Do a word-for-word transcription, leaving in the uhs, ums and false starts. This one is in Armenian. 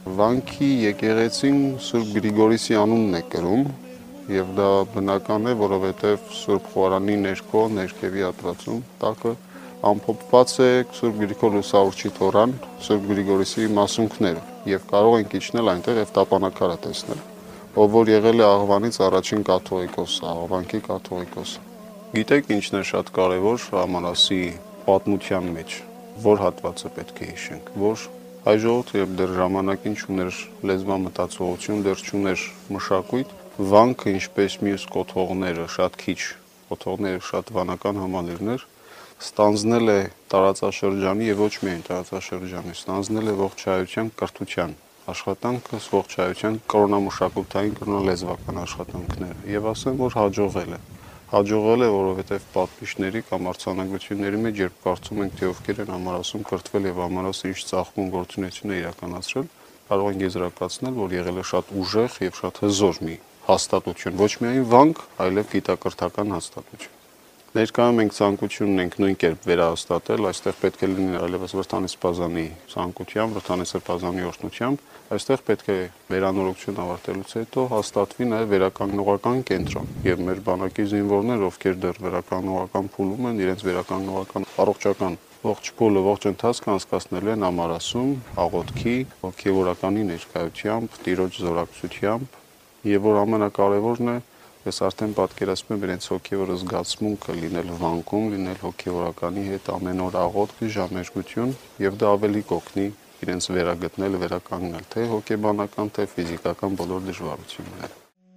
Վանքի եկեղեցին Սուրբ Գրիգորիսի անունն է կրում եւ դա բնական է, որովհետեւ Սուրբ Խորանի ներքո ներքևի հատվածում տակը ամփոփված է Սուրբ Գրիգոր Լուսավորչի թորան, Սուրբ Գրիգորիսի մասունքները եւ կարող ենք իջնել այնտեղ եւ տապանակարը տեսնել, ով որ եղել է Աղվանից առաջին կաթողիկոսը, Աղվանքի կաթողիկոսը։ Գիտեք ինչն է շատ կարեւոր Ամանասի պատմության մեջ, որ հատվածը պետք է հիշենք, որ հայ ժողովուրդը երբ դեռ ժամանակին չուներ լեզվան մտածողություն, դեռ չուներ մշակույթ, վանքը ինչպես մյուս կոթողները, շատ քիչ կոթողները, շատ վանական համալիրներ, ստանձնել է տարածաշրջանի եւ ոչ միայն տարածաշրջանի, ստանձնել է ողջայության կրթության աշխատանքը, ողջայության կրոնամշակութային, կրոնալեզվական աշխատանքները եւ ասեմ, որ հաջողել է։ Հաջողել է, որովհետև պատմիչների կամ արձանագրությունների մեջ, երբ կարծում ենք, թե ովքեր են Ամարասում կրթվել եւ Ամարասը ինչ ծաղկուն գործունեություն է իրականացրել, կարող ենք եզրակացնել, որ եղել է շատ ուժեղ եւ շատ հզոր մի հաստատություն, ոչ միայն վանք, այլև գիտակրթական հաստատություն։ Ներկայում մենք ցանկություն ունենք նույն կերպ վերահաստատել, այստեղ պետք է լինի այլևս Վրդանես Սրբազանի ցանկությամբ, Վրդանես Սրբազանի օրհնությամբ, այստեղ պետք է վերանորոգություն ավարտելուց հետո հաստատվի նաև վերականգնողական կենտրոն եւ մեր բանակի զինվորներ, ովքեր դեռ վերականգնողական փուլում են, իրենց վերականգնողական առողջական ողջ փուլը, ողջ ընթացքը անցկացնելու են Ամարասում, աղոթքի, հոգեվորականի ներկայությամբ, Տիրոջ զորակցությամբ եւ որ ամենակարևորն է, ես արդեն պատկերացնում եմ իրենց հոգեվոր զգացմունքը լինել վանքում, լինել հոգեվորականի հետ ամեն օր աղոթք, ժամերգություն եւ դա ավելի կօգնի իրենց վերագտնել, վերականգնել թե հոգեբանական, թե ֆիզիկական բոլոր դժվարությունները։